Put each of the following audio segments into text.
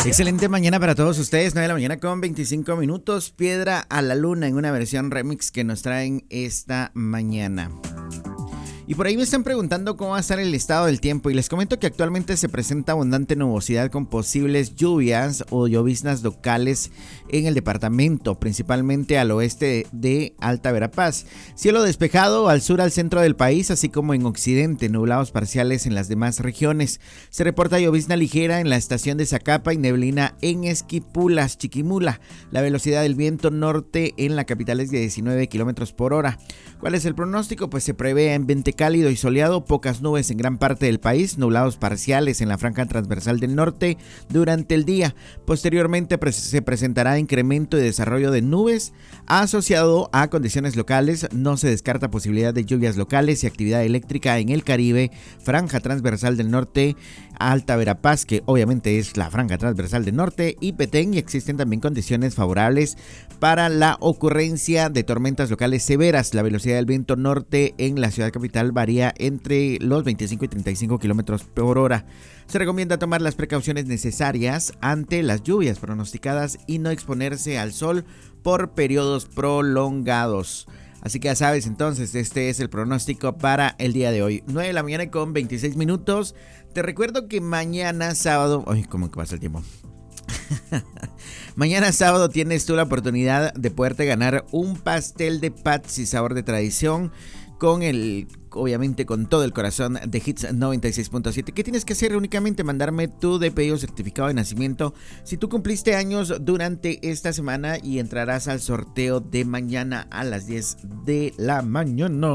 Excelente mañana para todos ustedes, 9 de la mañana con 25 minutos. Piedra a la Luna en una versión remix que nos traen esta mañana. Y por ahí me están preguntando cómo va a estar el estado del tiempo y les comento que actualmente se presenta abundante nubosidad con posibles lluvias o lloviznas locales en el departamento, principalmente al oeste de Alta Verapaz. Cielo despejado al sur al centro del país, así como en occidente, nublados parciales en las demás regiones. Se reporta llovizna ligera en la estación de Zacapa y neblina en Esquipulas, Chiquimula. La velocidad del viento norte en la capital es de 19 kilómetros por hora. ¿Cuál es el pronóstico? Pues se prevé ambiente cálido y soleado, pocas nubes en gran parte del país, nublados parciales en la franja transversal del norte durante el día. Posteriormente se presentará incremento y desarrollo de nubes asociado a condiciones locales. No se descarta posibilidad de lluvias locales y actividad eléctrica en el Caribe, franja transversal del norte, Alta Verapaz, que obviamente es la franja transversal del norte, y Petén, y existen también condiciones favorables para la ocurrencia de tormentas locales severas. La velocidad del viento norte en la ciudad capital varía entre los 25 y 35 kilómetros por hora. Se recomienda tomar las precauciones necesarias ante las lluvias pronosticadas y no exponerse al sol por periodos prolongados. Así que ya sabes, entonces, este es el pronóstico para el día de hoy. 9 de la mañana con 26 minutos. Te recuerdo que mañana sábado... Ay, ¿cómo que pasa el tiempo? Mañana sábado tienes tú la oportunidad de poderte ganar un pastel de Patsy sabor de tradición obviamente con todo el corazón de Hits 96.7. ¿Qué tienes que hacer? Únicamente mandarme tu DPI o certificado de nacimiento si tú cumpliste años durante esta semana y entrarás al sorteo de mañana a las 10 de la mañana.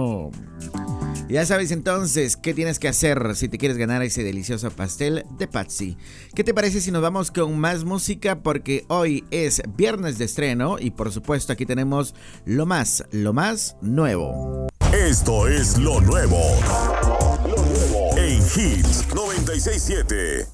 Ya sabes entonces qué tienes que hacer si te quieres ganar ese delicioso pastel de Patsy. ¿Qué te parece si nos vamos con más música? Porque hoy es viernes de estreno y por supuesto aquí tenemos lo más nuevo. Esto es lo nuevo en Hits 96.7.